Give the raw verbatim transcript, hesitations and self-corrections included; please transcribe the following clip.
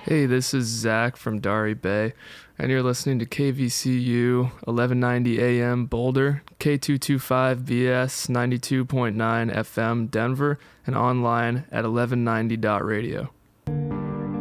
Hey, this is Zach from Dari Bay, and you're listening to K V C U eleven ninety A M Boulder, K two twenty-five B S ninety-two point nine F M Denver, and online at eleven ninety dot radio.